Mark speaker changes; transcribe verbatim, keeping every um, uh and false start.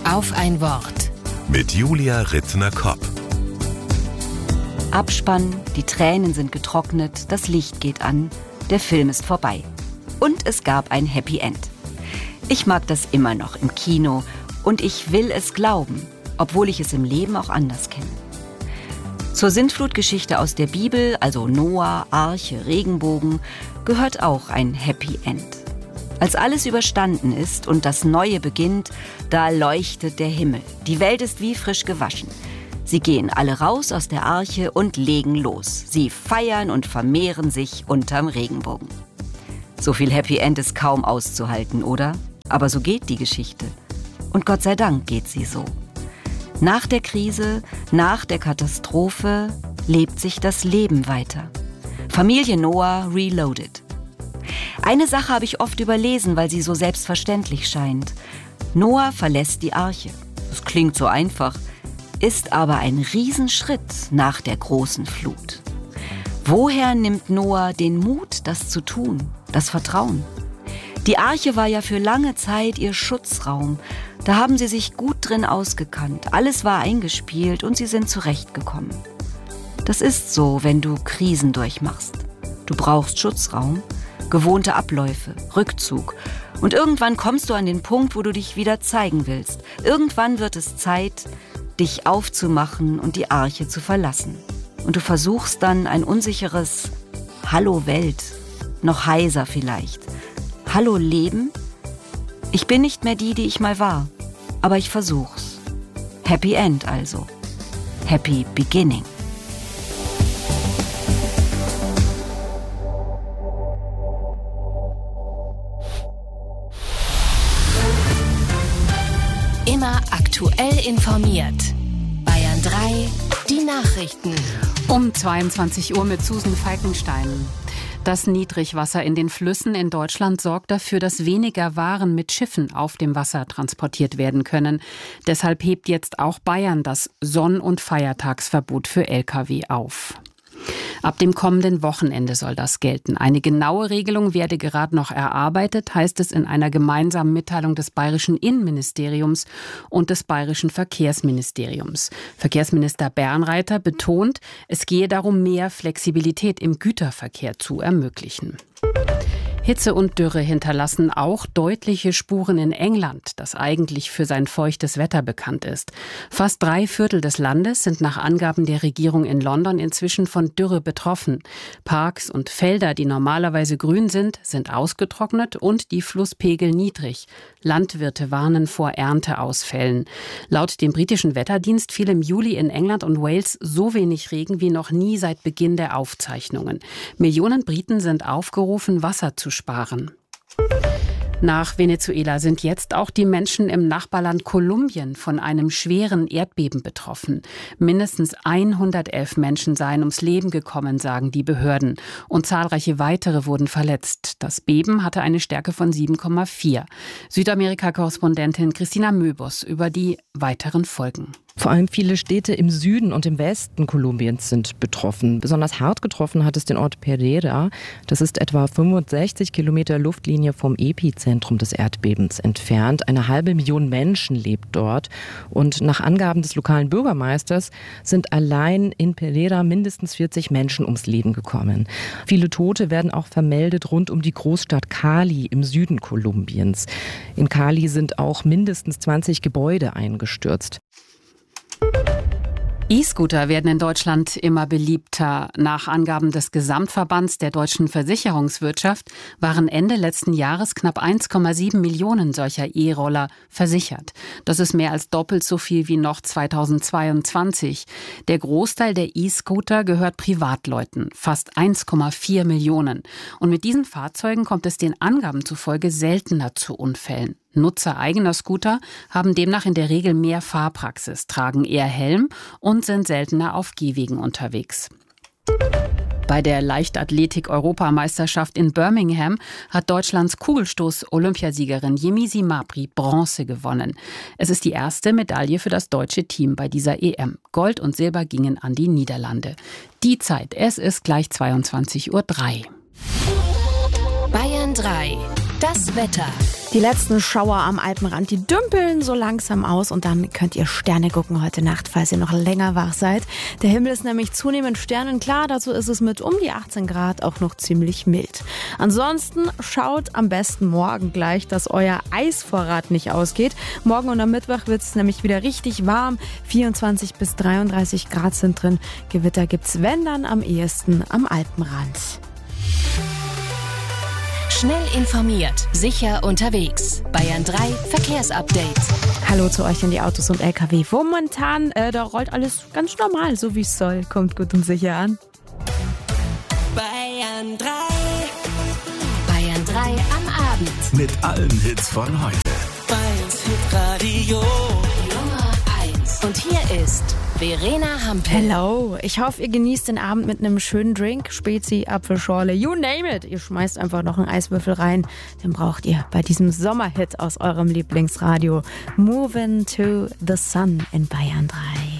Speaker 1: Auf ein Wort.
Speaker 2: Mit Julia Rittner-Kopp.
Speaker 3: Abspann, die Tränen sind getrocknet, das Licht geht an, der Film ist vorbei. Und es gab ein Happy End. Ich mag das immer noch im Kino und ich will es glauben, obwohl ich es im Leben auch anders kenne. Zur Sintflutgeschichte aus der Bibel, also Noah, Arche, Regenbogen, gehört auch ein Happy End. Als alles überstanden ist und das Neue beginnt, da leuchtet der Himmel. Die Welt ist wie frisch gewaschen. Sie gehen alle raus aus der Arche und legen los. Sie feiern und vermehren sich unterm Regenbogen. So viel Happy End ist kaum auszuhalten, oder? Aber so geht die Geschichte. Und Gott sei Dank geht sie so. Nach der Krise, nach der Katastrophe lebt sich das Leben weiter. Familie Noah reloaded. Eine Sache habe ich oft überlesen, weil sie so selbstverständlich scheint. Noah verlässt die Arche. Das klingt so einfach, ist aber ein Riesenschritt nach der großen Flut. Woher nimmt Noah den Mut, das zu tun, das Vertrauen? Die Arche war ja für lange Zeit ihr Schutzraum. Da haben sie sich gut drin ausgekannt. Alles war eingespielt und sie sind zurechtgekommen. Das ist so, wenn du Krisen durchmachst. Du brauchst Schutzraum, gewohnte Abläufe, Rückzug. Und irgendwann kommst du an den Punkt, wo du dich wieder zeigen willst. Irgendwann wird es Zeit, dich aufzumachen und die Arche zu verlassen. Und du versuchst dann ein unsicheres Hallo Welt, noch heiser vielleicht. Hallo Leben? Ich bin nicht mehr die, die ich mal war, aber ich versuch's. Happy End also. Happy Beginning.
Speaker 1: Immer aktuell informiert. Bayern drei, die Nachrichten.
Speaker 4: Um zweiundzwanzig Uhr mit Susan Falkenstein. Das Niedrigwasser in den Flüssen in Deutschland sorgt dafür, dass weniger Waren mit Schiffen auf dem Wasser transportiert werden können. Deshalb hebt jetzt auch Bayern das Sonn- und Feiertagsverbot für L K W auf. Ab dem kommenden Wochenende soll das gelten. Eine genaue Regelung werde gerade noch erarbeitet, heißt es in einer gemeinsamen Mitteilung des Bayerischen Innenministeriums und des Bayerischen Verkehrsministeriums. Verkehrsminister Bernreiter betont, es gehe darum, mehr Flexibilität im Güterverkehr zu ermöglichen. Hitze und Dürre hinterlassen auch deutliche Spuren in England, das eigentlich für sein feuchtes Wetter bekannt ist. Fast drei Viertel des Landes sind nach Angaben der Regierung in London inzwischen von Dürre betroffen. Parks und Felder, die normalerweise grün sind, sind ausgetrocknet und die Flusspegel niedrig. Landwirte warnen vor Ernteausfällen. Laut dem britischen Wetterdienst fiel im Juli in England und Wales so wenig Regen wie noch nie seit Beginn der Aufzeichnungen. Millionen Briten sind aufgerufen, Wasser zu sparen. Nach Venezuela sind jetzt auch die Menschen im Nachbarland Kolumbien von einem schweren Erdbeben betroffen. Mindestens hundertelf Menschen seien ums Leben gekommen, sagen die Behörden. Und zahlreiche weitere wurden verletzt. Das Beben hatte eine Stärke von sieben Komma vier. Südamerika-Korrespondentin Christina Möbus über die weiteren Folgen.
Speaker 5: Vor allem viele Städte im Süden und im Westen Kolumbiens sind betroffen. Besonders hart getroffen hat es den Ort Pereira. Das ist etwa fünfundsechzig Kilometer Luftlinie vom Epizentrum des Erdbebens entfernt. Eine halbe Million Menschen lebt dort. Und nach Angaben des lokalen Bürgermeisters sind allein in Pereira mindestens vierzig Menschen ums Leben gekommen. Viele Tote werden auch vermeldet rund um die Großstadt Cali im Süden Kolumbiens. In Cali sind auch mindestens zwanzig Gebäude eingestürzt.
Speaker 4: E-Scooter werden in Deutschland immer beliebter. Nach Angaben des Gesamtverbands der deutschen Versicherungswirtschaft waren Ende letzten Jahres knapp eins Komma sieben Millionen solcher E-Roller versichert. Das ist mehr als doppelt so viel wie noch zweitausendzweiundzwanzig. Der Großteil der E-Scooter gehört Privatleuten, fast eins Komma vier Millionen. Und mit diesen Fahrzeugen kommt es den Angaben zufolge seltener zu Unfällen. Nutzer eigener Scooter haben demnach in der Regel mehr Fahrpraxis, tragen eher Helm und sind seltener auf Gehwegen unterwegs. Bei der Leichtathletik-Europameisterschaft in Birmingham hat Deutschlands Kugelstoß-Olympiasiegerin Yemisi Mabry Bronze gewonnen. Es ist die erste Medaille für das deutsche Team bei dieser E M. Gold und Silber gingen an die Niederlande. Die Zeit, es ist gleich zweiundzwanzig Uhr drei.
Speaker 1: Bayern drei, das Wetter.
Speaker 6: Die letzten Schauer am Alpenrand, die dümpeln so langsam aus und dann könnt ihr Sterne gucken heute Nacht, falls ihr noch länger wach seid. Der Himmel ist nämlich zunehmend sternenklar, dazu ist es mit um die achtzehn Grad auch noch ziemlich mild. Ansonsten schaut am besten morgen gleich, dass euer Eisvorrat nicht ausgeht. Morgen und am Mittwoch wird es nämlich wieder richtig warm, vierundzwanzig bis dreiunddreißig Grad sind drin. Gewitter gibt's, wenn dann am ehesten am Alpenrand.
Speaker 1: Schnell informiert, sicher unterwegs. Bayern drei Verkehrsupdate.
Speaker 6: Hallo zu euch in die Autos und L K W. Momentan, äh, da rollt alles ganz normal, so wie es soll. Kommt gut und sicher an.
Speaker 1: Bayern drei. Bayern drei am Abend.
Speaker 2: Mit allen Hits von heute.
Speaker 7: Bayerns Hitradio.
Speaker 1: Nummer eins. Und hier ist Verena Hampel.
Speaker 6: Hello, ich hoffe, ihr genießt den Abend mit einem schönen Drink, Spezi, Apfelschorle, you name it. Ihr schmeißt einfach noch einen Eiswürfel rein, den braucht ihr bei diesem Sommerhit aus eurem Lieblingsradio. Moving to the Sun in Bayern drei.